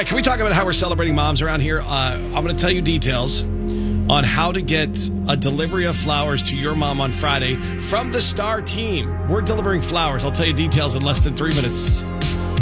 right, can we talk about how we're celebrating moms around here? I'm going to tell you details on how to get a delivery of flowers to your mom on Friday from the Star team. We're delivering flowers. I'll tell you details in less than 3 minutes.